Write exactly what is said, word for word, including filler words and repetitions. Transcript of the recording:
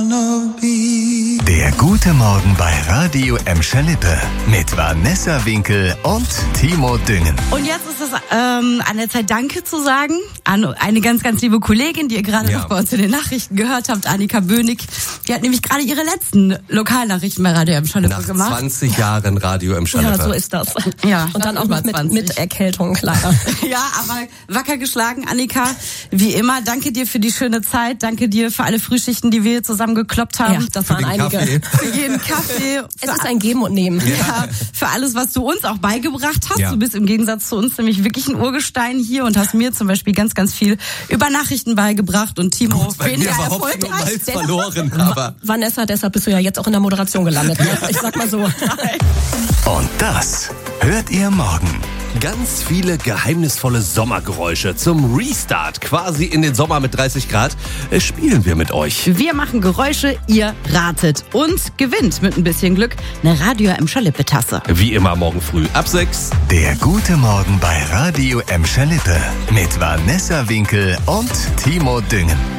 wanna be. Der gute Morgen bei Radio Emscher Lippe mit Vanessa Winkel und Timo Düngen. Und jetzt ist es ähm, an der Zeit, Danke zu sagen an eine ganz, ganz liebe Kollegin, die ihr gerade Ja. noch bei uns in den Nachrichten gehört habt, Annika Bönig. Die hat nämlich gerade ihre letzten Lokalnachrichten bei Radio Emscher Lippe Nach gemacht. zwanzig Jahren Radio Emscher Ja, Lippe. so ist das. Ja, Und dann auch noch mit, zwanzig. mit Erkältung, leider. Ja, aber wacker geschlagen, Annika. Wie immer, danke dir für die schöne Zeit. Danke dir für alle Frühschichten, die wir zusammen gekloppt haben. Ja, das waren den einige. Kaffee. Für jeden Kaffee. Es ist ein Geben und Nehmen. Ja, für alles, was du uns auch beigebracht hast. Ja. Du bist im Gegensatz zu uns nämlich wirklich ein Urgestein hier und hast mir zum Beispiel ganz, ganz viel über Nachrichten beigebracht und Timo Bei mir weniger war Hopfen und erfolgreich. Malz verloren, aber... Vanessa, deshalb bist du ja jetzt auch in der Moderation gelandet. Ne? Ich sag mal so. Und das hört ihr morgen. Ganz viele geheimnisvolle Sommergeräusche zum Restart, quasi in den Sommer mit dreißig Grad, äh, spielen wir mit euch. Wir machen Geräusche, ihr ratet und gewinnt mit ein bisschen Glück eine Radio Emscher Lippe Tasse. Wie immer morgen früh ab sechs. Der gute Morgen bei Radio Emscher Lippe mit Vanessa Winkel und Timo Düngen.